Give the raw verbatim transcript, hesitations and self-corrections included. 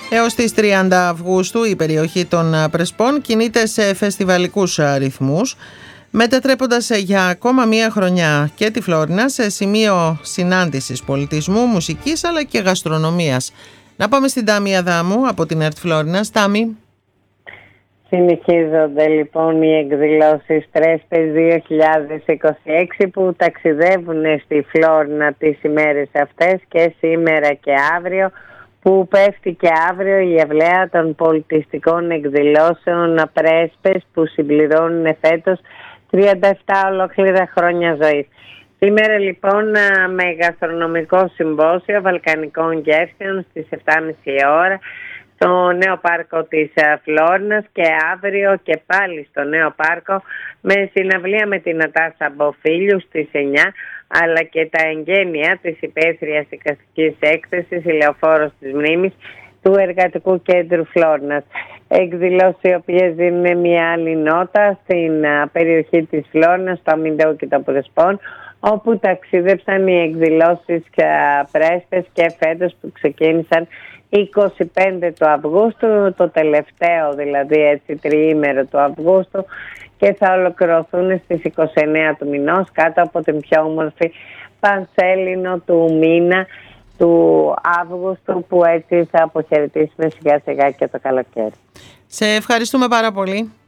Έως τις τριάντα Αυγούστου η περιοχή των Πρεσπών κινείται σε φεστιβαλικούς ρυθμούς, μετατρέποντας για ακόμα μία χρονιά και τη Φλόρινα σε σημείο συνάντησης πολιτισμού, μουσικής αλλά και γαστρονομίας. Να πάμε στην Τάμη Αδάμου από την ΕΡΤ Φλόρινας. Τάμη. Συνεχίζονται λοιπόν οι εκδηλώσεις Πρέσπες δύο χιλιάδες είκοσι έξι που ταξιδεύουν στη Φλόρινα τις ημέρες αυτές και σήμερα και αύριο, που πέφτει και αύριο η ευλαία των πολιτιστικών εκδηλώσεων Πρέσπες που συμπληρώνουν φέτος τριάντα επτά ολόκληρα χρόνια ζωής. Σήμερα λοιπόν με γαστρονομικό συμπόσιο βαλκανικών γεύσεων στις επτά και μισή ώρα στο νέο πάρκο της Φλόρινας και αύριο και πάλι στο νέο πάρκο με συναυλία με την Νατάσα Μποφίλιου στις εννιά, αλλά και τα εγγένεια της υπαίθριας εικαστικής έκθεσης «Η Λεωφόρος της Μνήμης» του Εργατικού Κέντρου Φλόρινας. Εκδηλώσεις οι οποίες δίνουν μια άλλη νότα στην περιοχή της Φλόρινας, στο Αμυντέο και των Πρεσπών, όπου ταξίδεψαν οι εκδηλώσεις και Πρέσπες και φέτος που ξεκίνησαν είκοσι πέντε του Αυγούστου, το τελευταίο δηλαδή έτσι τριήμερο του Αυγούστου, και θα ολοκληρωθούν στις είκοσι εννέα του μηνός κάτω από την πιο όμορφη πανσέλινο του μήνα του Αύγουστου, που έτσι θα αποχαιρετήσουμε σιγά σιγά και το καλοκαίρι. Σε ευχαριστούμε πάρα πολύ.